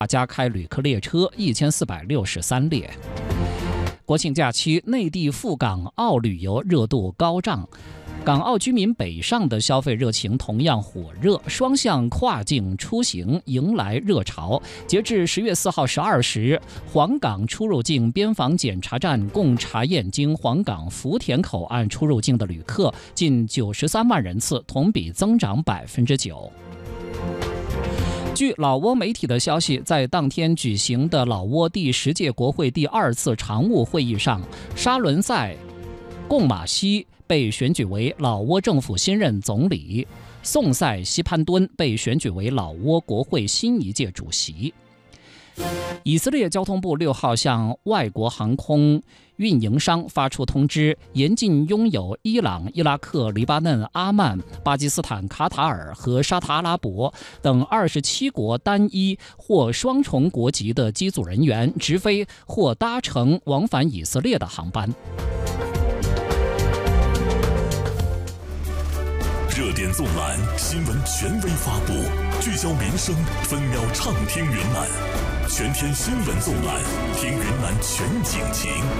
加开旅客列车1463列。国庆假期，内地赴港澳旅游热度高涨。港澳居民北上的消费热情同样火热，双向跨境出行迎来热潮。截至10月4号12时，黄港出入境边防检查站共查验经黄港福田口岸出入境的旅客近93万人次，同比增长9%。据老挝媒体的消息，在当天举行的老挝第10届国会第2次常务会议上，沙伦塞贡马西被选举为老挝政府新任总理，宋塞西潘敦被选举为老挝国会新一届主席。以色列交通部6号向外国航空运营商发出通知，严禁拥有伊朗、伊拉克、黎巴嫩、阿曼、巴基斯坦、卡塔尔和沙特阿拉伯等27国单一或双重国籍的机组人员直飞或搭乘往返以色列的航班。 热点纵览，新闻权威发布，聚焦民生，分秒畅听云南。全天新闻纵览，听云南全景情。